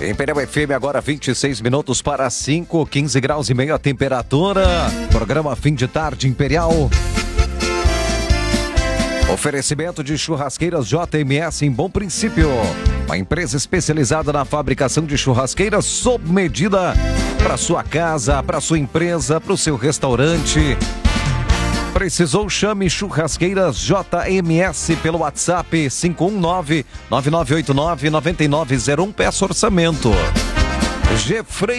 Imperial FM agora 26 minutos para 5, 15 graus e meio a temperatura. Programa Fim de Tarde Imperial. Oferecimento de churrasqueiras JMS em Bom Princípio. Uma empresa especializada na fabricação de churrasqueiras sob medida para sua casa, para sua empresa, para o seu restaurante. Precisou? Chame Churrasqueiras JMS pelo WhatsApp 519-9989-9901. Peça orçamento.